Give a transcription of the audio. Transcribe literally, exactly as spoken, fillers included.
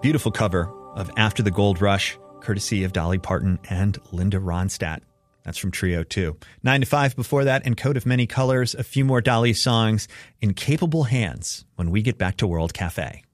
Beautiful cover of After the Gold Rush, courtesy of Dolly Parton and Linda Ronstadt. That's from Trio two. Nine to five before that, and Coat of Many Colors. A few more Dolly songs in capable hands when we get back to World Cafe.